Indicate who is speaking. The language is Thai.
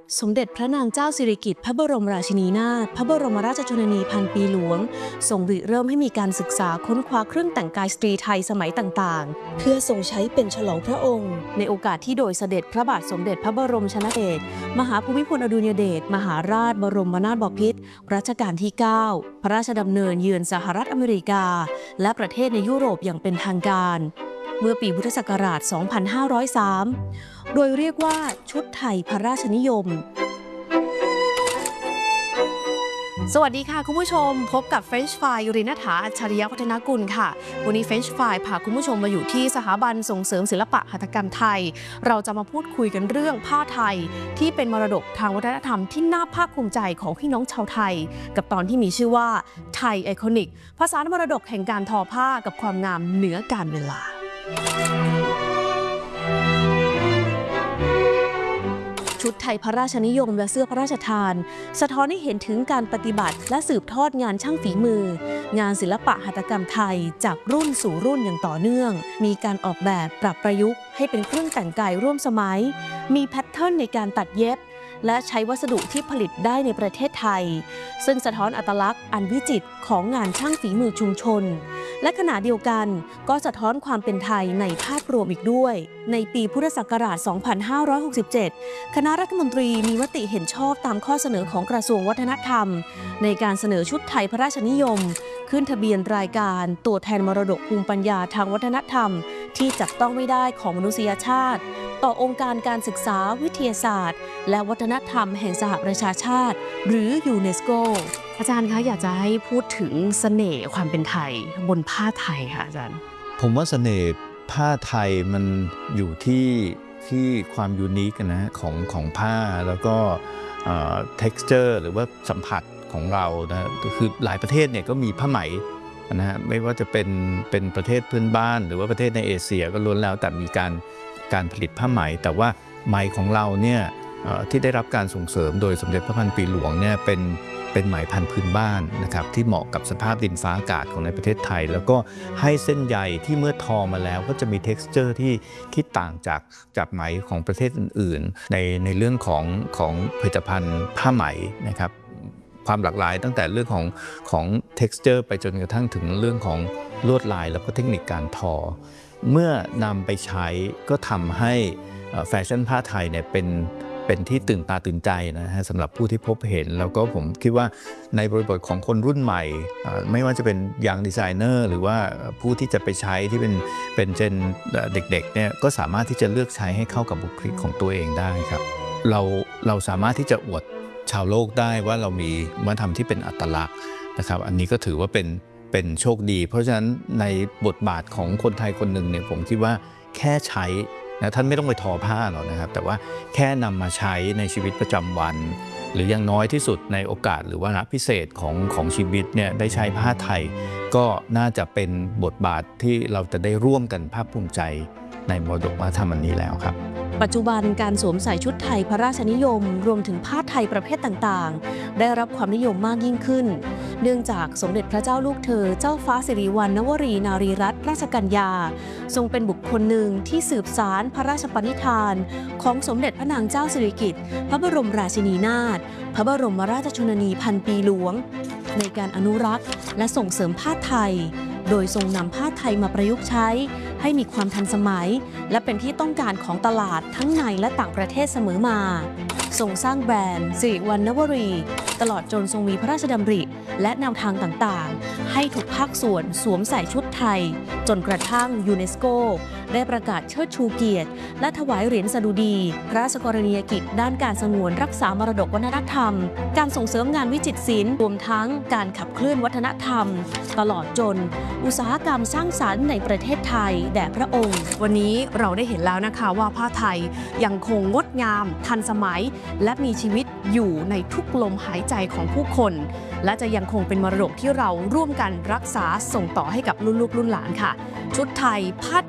Speaker 1: สมเด็จพระนางเจ้าสิริกิติ์พระบรมราชินีนาถพระบรมราชชนนีพันปีหลวงทรงริเริ่มให้มีการศึกษาค้นคว้าเครื่องแต่งกายสตรีไทยสมัยต่างๆเพื่อทรงใช้เป็นฉลองพระองค์ในโอกาสที่โดยเสด็จพระบาทสมเด็จพระบรมชนเดชมหาภูมิพลอดุลยเดชมหาราชบรมนาถบพิตรรัชกาลที่ 9 พระราชดำเนินเยือนสหรัฐอเมริกาและประเทศในยุโรปอย่างเป็นทางการเมื่อปีพุทธศักราช 2503 โดยเรียกว่าชุดไทยพระราชนิยมสวัสดีค่ะคุณผู้ชมพบกับ French Fry ยุริณฐาอัจฉริยวัฒนกุลค่ะวันนี้ French Fry พาคุณผู้ชมมาอยู่ที่สถาบันส่งเสริมศิลปะหัตถกรรมไทยเราจะมาพูดคุยกันเรื่องผ้าไทยที่เป็นมรดกทางวัฒนธรรมที่น่าภาคภูมิใจของพี่น้องชาวไทยกับตอนที่มีชื่อว่าไทยไอคอนิกผสานมรดกแห่งการทอผ้ากับความงามเหนือกาลเวลาชุดไทยพระราชนิยมและเสื้อพระราชทานสะท้อนให้เห็นถึงการปฏิบัติและสืบทอดงานช่างฝีมืองานศิลปะหัตถกรรมไทยจากรุ่นสู่รุ่นอย่างต่อเนื่องมีการออกแบบปรับประยุกต์ให้เป็นเครื่องแต่งกายร่วมสมัยมีแพทเทิร์นในการตัดเย็บและใช้วัสดุที่ผลิตได้ในประเทศไทยซึ่งสะท้อนอัตลักษณ์อันวิจิตรของงานช่างฝีมือชุมชนและขณะเดียวกันก็สะท้อนความเป็นไทยในภาพรวมอีกด้วยในปีพุทธศักราช 2567 คณะรัฐมนตรีมีมติเห็นชอบตามข้อเสนอของกระทรวงวัฒนธรรมในการเสนอชุดไทยพระราชนิยมขึ้นทะเบียนรายการตัวแทนมรดกภูมิปัญญาทางวัฒนธรรมที่จับต้องไม่ได้ของมนุษยชาติต่อองค์การการศึกษาวิทยาศาสตร์และวัฒนธรรมแห่งสหประชาชาติหรือยูเนสโกอาจารย์คะอยากจะให้พูดถึงเสน่ห์ความเป็นไทยบนผ้าไทยค่ะอาจารย์
Speaker 2: ผมว่าเสน่ห์ผ้าไทยมันอยู่ที่ความยูนิคนะของผ้าแล้วก็texture หรือว่าสัมผัสของเรานะคือหลายประเทศเนี่ยก็มีผ้าไหมนะฮะไม่ว่าจะเป็นประเทศเพื่อนบ้านหรือว่าประเทศในเอเชียก็ล้วนแล้วแต่มีการผลิตผ้าไหมแต่ว่าไหมของเราเนี่ยที่ได้รับการส่งเสริมโดยสมเด็จพระพันปีหลวงเนี่ยเป็นไหมพันธุ์พื้นบ้านนะครับที่เหมาะกับสภาพดินฟ้าอากาศของในประเทศไทยแล้วก็ให้เส้นใยที่เมื่อทอมาแล้วก็จะมี texture ที่ต่างจากไหมของประเทศอื่นๆในเรื่องของผลิตภัณฑ์ผ้าไหมนะครับความหลากหลายตั้งแต่เรื่องของ texture ไปจนกระทั่งถึงเรื่องของลวดลายแล้วก็เทคนิคการทอเมื่อนำไปใช้ก็ทำให้แฟชั่นผ้าไทยเนี่ยเป็นที่ตื่นตาตื่นใจนะฮะสำหรับผู้ที่พบเห็นแล้วก็ผมคิดว่าในบริบทของคนรุ่นใหม่ไม่ว่าจะเป็นยังดีไซเนอร์หรือว่าผู้ที่จะไปใช้ที่เป็นเจนเด็กๆเนี่ยก็สามารถที่จะเลือกใช้ให้เข้ากับบุคลิกของตัวเองได้ครับเราสามารถที่จะอวดชาวโลกได้ว่าเรามีวัฒนธรรมที่เป็นอัตลักษณ์นะครับอันนี้ก็ถือว่าเป็นโชคดีเพราะฉะนั้นในบทบาทของคนไทยคนหนึ่งเนี่ยผมคิดว่าแค่ใช้นะท่านไม่ต้องไปทอผ้าหรอกนะครับแต่ว่าแค่นำมาใช้ในชีวิตประจำวันหรืออย่างน้อยที่สุดในโอกาสหรือวาระพิเศษของชีวิตเนี่ยได้ใช้ผ้าไทยก็น่าจะเป็นบทบาทที่เราจะได้ร่วมกันภาคภูมิใจในมรดกวัฒนธรรมอันนี้แล้วครับ
Speaker 1: ปัจจุบันการสวมใส่ชุดไทยพระราชนิยมรวมถึงผ้าไทยประเภทต่างๆได้รับความนิยมมากยิ่งขึ้นเนื่องจากสมเด็จพระเจ้าลูกเธอเจ้าฟ้าสิริวัณณวรีนารีรัตนราชกัญญาทรงเป็นบุคคลหนึ่งที่สืบสานพระราชปณิธานของสมเด็จพระนางเจ้าสิริกิติ์พระบรมราชินีนาถพระบรมราชชนนีพันปีหลวงในการอนุรักษ์และส่งเสริมผ้าไทยโดยทรงนำผ้าไทยมาประยุกต์ใช้ให้มีความทันสมัยและเป็นที่ต้องการของตลาดทั้งในและต่างประเทศเสมอมาทรงสร้างแบรนด์สิริวัณณวรีตลอดจนทรงมีพระราชดำริและแนวทางต่างๆให้ทุกภาคส่วนสวมใส่ชุดไทยจนกระทั่งยูเนสโกได้ประกาศเชิดชูเกียรติและถวายเหรียญสดุดีพระราชกรณียกิจด้านการสงวนรักษามรดกวัฒนธรรมการส่งเสริมงานวิจิตรศิลป์รวมทั้งการขับเคลื่อนวัฒนธรรมตลอดจนอุตสาหกรรมสร้างสรรค์ในประเทศไทยแด่พระองค์วันนี้เราได้เห็นแล้วนะคะว่าผ้าไทยยังคงงดงามทันสมัยและมีชีวิตอยู่ในทุกลมหายใจของผู้คนและจะยังคงเป็นมรดกที่เราร่วมกันรักษาส่งต่อให้กับรุ่นลูกรุ่นหลานค่ะชุดไทยผ้า